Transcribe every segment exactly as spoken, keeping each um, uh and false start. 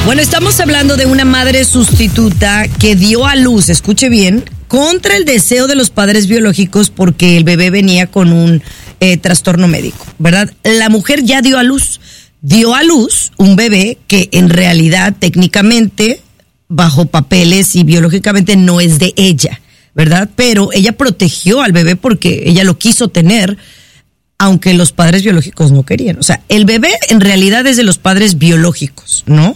Bueno, estamos hablando de una madre sustituta que dio a luz, escuche bien, contra el deseo de los padres biológicos porque el bebé venía con un eh, trastorno médico, ¿verdad? La mujer ya dio a luz, dio a luz un bebé que en realidad técnicamente, bajo papeles y biológicamente no es de ella, ¿verdad? Pero ella protegió al bebé porque ella lo quiso tener, aunque los padres biológicos no querían. O sea, el bebé en realidad es de los padres biológicos, ¿no?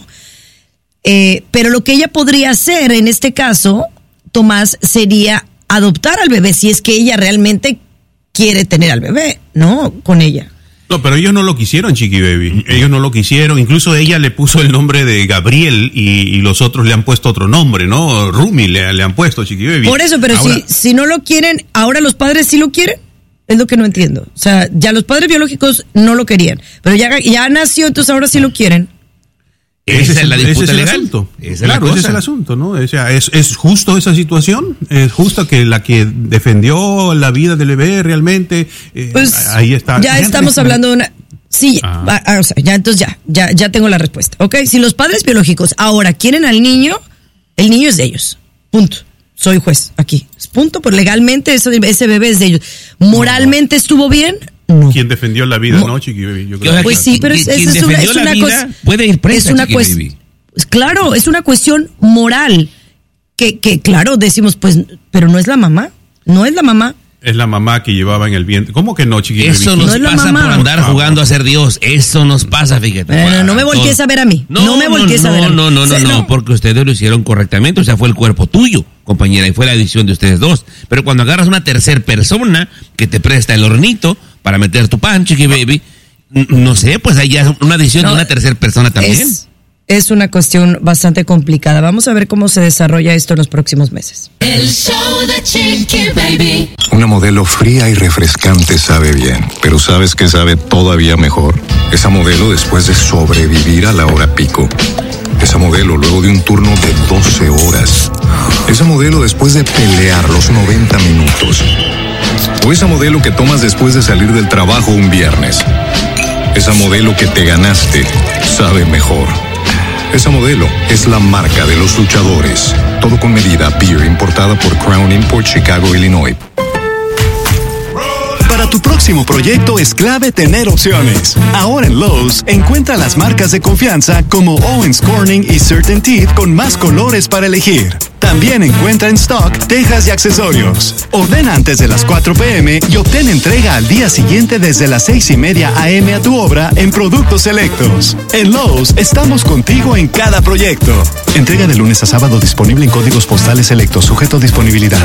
Eh, pero lo que ella podría hacer en este caso, Tomás, sería adoptar al bebé si es que ella realmente quiere tener al bebé, ¿no? Con ella. No, pero ellos no lo quisieron, Chiqui Baby. Ellos no lo quisieron. Incluso ella le puso el nombre de Gabriel y, y los otros le han puesto otro nombre, ¿no? Rumi le, le han puesto, Chiqui Baby. Por eso, pero ahora, si, si no lo quieren, ahora los padres sí lo quieren. Es lo que no entiendo. O sea, ya los padres biológicos no lo querían, pero ya, ya nació, entonces ahora sí lo quieren. Esa es la disputa ese es legal. Asunto. Esa claro, es ese es el asunto, ¿no? O sea, es, es justo esa situación, es justo que la que defendió la vida del bebé realmente, eh, pues ahí está. Ya estamos hablando de una, sí, ah, o sea, ya entonces ya, ya, ya tengo la respuesta, ¿ok? Si los padres biológicos ahora quieren al niño, el niño es de ellos, punto. Soy juez aquí, punto, pues legalmente ese, ese bebé es de ellos. Moralmente estuvo bien. No. Quien defendió la vida, ¿no, ¿no Chiqui Baby? Yo creo. Pues sí, pero es, quien es, defendió es una, la es una vida puede ir presa, es una Chiqui cues- Baby. Claro, es una cuestión moral. Que, que claro, decimos, pues, pero no es la mamá, no es la mamá. Es la mamá que llevaba en el vientre. ¿Cómo que no, Chiqui Eso Baby? nos No es la pasa mamá. por andar Por favor. jugando a ser Dios. Eso nos pasa, fíjate. Bueno, no me voltees a ver a mí. No, no me voltees no, a ver a mí. No, no, no, Sí, no, no. no, porque ustedes lo hicieron correctamente. O sea, fue el cuerpo tuyo, compañera, y fue la decisión de ustedes dos. Pero cuando agarras una tercer persona que te presta el hornito para meter tu pan, Chiqui Baby, n- no sé, pues ahí ya es una decisión No, de una tercer persona también. Es, es una cuestión bastante complicada. Vamos a ver cómo se desarrolla esto en los próximos meses. El show de Chiqui Baby. Una modelo fría y refrescante sabe bien, pero ¿sabes qué sabe todavía mejor? Esa modelo después de sobrevivir a la hora pico. Esa modelo luego de un turno de doce horas. Esa modelo después de pelear los noventa minutos. O esa modelo que tomas después de salir del trabajo un viernes. Esa modelo que te ganaste sabe mejor. Esa modelo es la marca de los luchadores. Todo con medida, beer importada por Crown Import, Chicago, Illinois. Para tu próximo proyecto es clave tener opciones. Ahora en Lowe's, encuentra las marcas de confianza como Owens Corning y Certain Teeth con más colores para elegir. También encuentra en stock tejas y accesorios. Ordena antes de las cuatro p.m. y obtén entrega al día siguiente desde las seis y media a m a tu obra en productos selectos. En Lowe's estamos contigo en cada proyecto. Entrega de lunes a sábado disponible en códigos postales selectos, sujeto a disponibilidad.